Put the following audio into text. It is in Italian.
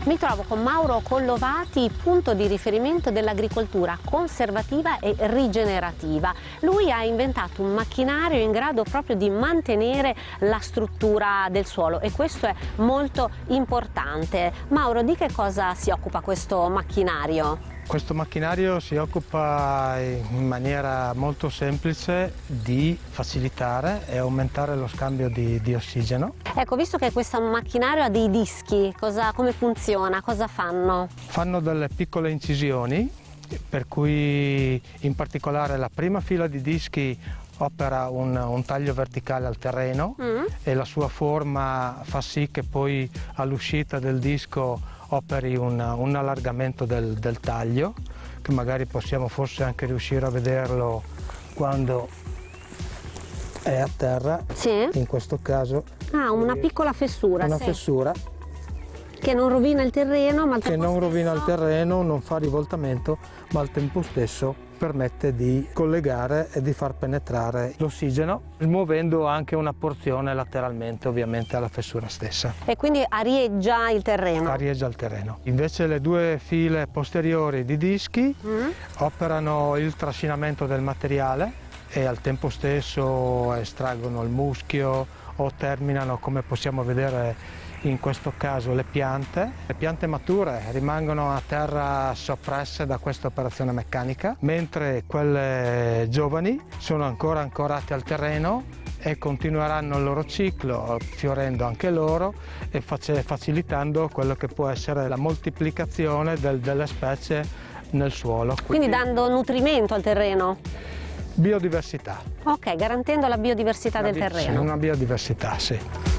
Mi trovo con Mauro Collovati, punto di riferimento dell'agricoltura conservativa e rigenerativa. Lui ha inventato un macchinario in grado proprio di mantenere la struttura del suolo e questo è molto importante. Mauro, di che cosa si occupa questo macchinario? Questo macchinario si occupa in maniera molto semplice di facilitare e aumentare lo scambio di ossigeno. Ecco, visto che questo macchinario ha dei dischi, come funziona? Cosa fanno? Fanno delle piccole incisioni, per cui in particolare la prima fila di dischi opera un taglio verticale al terreno e la sua forma fa sì che poi all'uscita del disco operi un allargamento del taglio, che magari possiamo forse anche riuscire a vederlo quando è a terra. Sì. In questo caso una piccola fessura. Una sì. fessura Che non rovina il terreno, ma che non rovina il terreno, non fa rivoltamento, ma al tempo stesso permette di collegare e di far penetrare l'ossigeno, smuovendo anche una porzione lateralmente ovviamente alla fessura stessa. E quindi arieggia il terreno? Arieggia il terreno. Invece le due file posteriori di dischi operano il trascinamento del materiale e al tempo stesso estraggono il muschio o terminano, come possiamo vedere in questo caso, le piante. Le piante mature rimangono a terra soppresse da questa operazione meccanica, mentre quelle giovani sono ancora ancorate al terreno e continueranno il loro ciclo, fiorendo anche loro e facilitando quello che può essere la moltiplicazione delle specie nel suolo. Quindi dando nutrimento al terreno? Biodiversità. Ok, garantendo la biodiversità del terreno. Una biodiversità, sì.